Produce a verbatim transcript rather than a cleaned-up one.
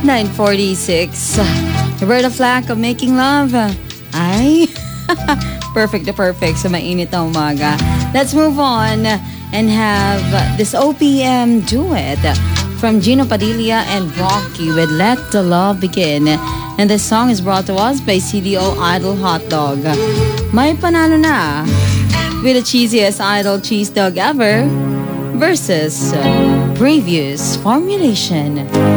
nine forty-six. Roberta Flack of Making Love. Ay, perfect to perfect sa mainit na umaga. Let's move on and have this O P M duet from Gino Padilla and Rocky with Let the Love Begin. And this song is brought to us by C D O Idol Hot Dog. May panalo na with the cheesiest idol cheese dog ever versus previous formulation.